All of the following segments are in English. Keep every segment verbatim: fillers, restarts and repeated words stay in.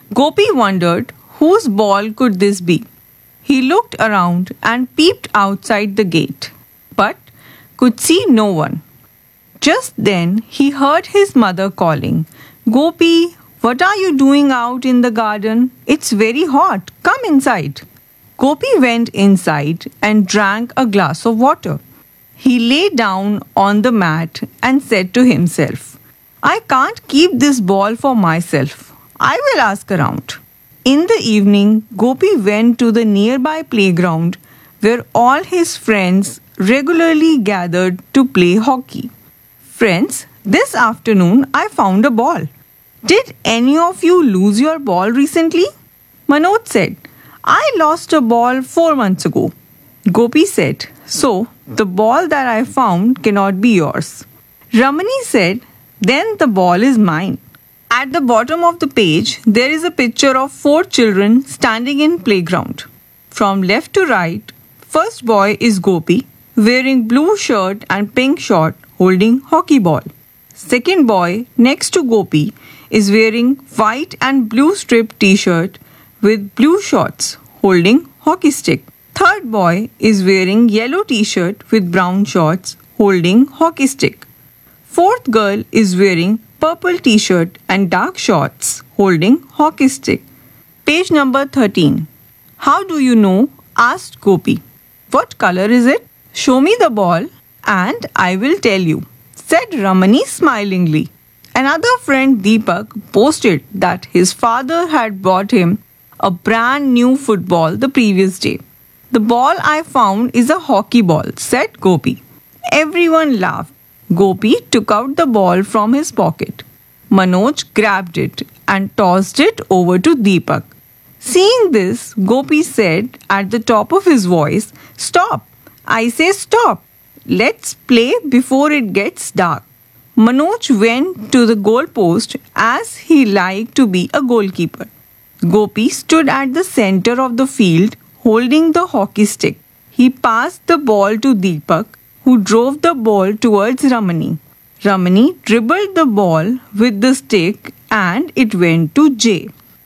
Gopi wondered whose ball could this be. He looked around and peeped outside the gate, but could see no one. Just then he heard his mother calling, "Gopi, what are you doing out in the garden? It's very hot. Come inside." Gopi went inside and drank a glass of water. He lay down on the mat and said to himself, "I can't keep this ball for myself. I will ask around." In the evening, Gopi went to the nearby playground where all his friends regularly gathered to play hockey. "Friends, this afternoon I found a ball. Did any of you lose your ball recently?" Manoj said, "I lost a ball four months ago." Gopi said, "So, the ball that I found cannot be yours." Ramani said, "Then the ball is mine." At the bottom of the page, there is a picture of four children standing in playground. From left to right, first boy is Gopi, wearing blue shirt and pink short, holding hockey ball. Second boy next to Gopi is wearing white and blue striped t-shirt with blue shorts, holding hockey stick. Third boy is wearing yellow t-shirt with brown shorts, holding hockey stick. Fourth girl is wearing purple t-shirt and dark shorts, holding hockey stick. Page number thirteen. "How do you know?" asked Gopi. "What color is it? Show me the ball and I will tell you," said Ramani smilingly. Another friend, Deepak, boasted that his father had bought him a brand new football the previous day. "The ball I found is a hockey ball," said Gopi. Everyone laughed. Gopi took out the ball from his pocket. Manoj grabbed it and tossed it over to Deepak. Seeing this, Gopi said at the top of his voice, "Stop! I say stop! Let's play before it gets dark." Manoj went to the goalpost as he liked to be a goalkeeper. Gopi stood at the center of the field holding the hockey stick. He passed the ball to Deepak, who drove the ball towards Ramani. Ramani dribbled the ball with the stick and it went to Jay.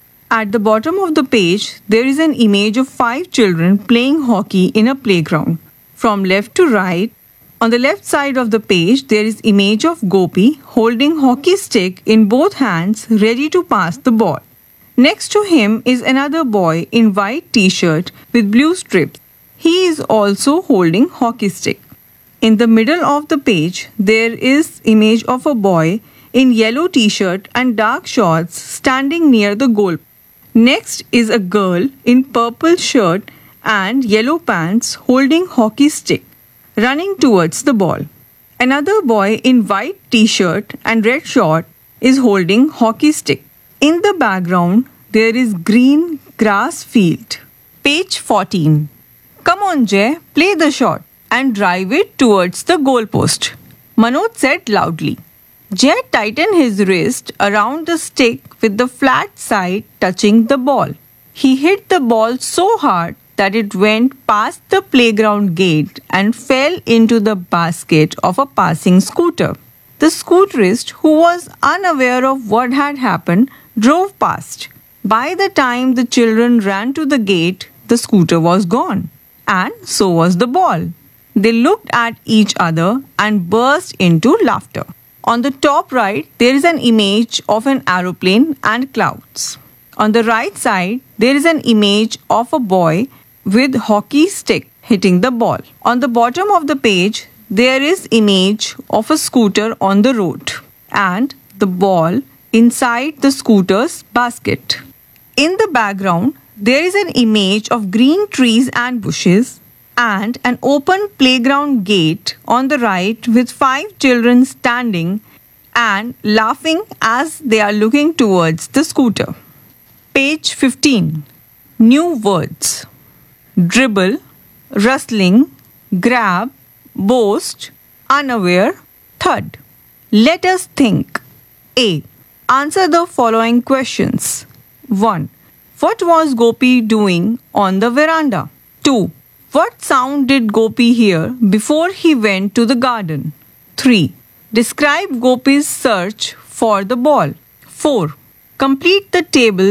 At the bottom of the page, there is an image of five children playing hockey in a playground. From left to right, on the left side of the page, there is image of Gopi holding hockey stick in both hands, ready to pass the ball. Next to him is another boy in white t-shirt with blue strips. He is also holding hockey stick. In the middle of the page, there is image of a boy in yellow t-shirt and dark shorts standing near the goal. Next is a girl in purple shirt and yellow pants holding hockey stick, running towards the ball. Another boy in white t-shirt and red short is holding hockey stick. In the background, there is green grass field. Page fourteen. "Come on, Jay, play the shot and drive it towards the goalpost," Manoj said loudly. Jay tightened his wrist around the stick with the flat side touching the ball. He hit the ball so hard that it went past the playground gate and fell into the basket of a passing scooter. The scooterist, who was unaware of what had happened, drove past. By the time the children ran to the gate, the scooter was gone, and so was the ball. They looked at each other and burst into laughter. On the top right, there is an image of an aeroplane and clouds. On the right side, there is an image of a boy with hockey stick hitting the ball. On the bottom of the page, there is image of a scooter on the road and the ball inside the scooter's basket. In the background, there is an image of green trees and bushes and an open playground gate on the right with five children standing and laughing as they are looking towards the scooter. Page fifteen. New words: dribble, rustling, grab, boast, unaware, thud. Let us think. A. Answer the following questions. one. What was Gopi doing on the veranda? two. What sound did Gopi hear before he went to the garden? three. Describe Gopi's search for the ball. four. Complete the table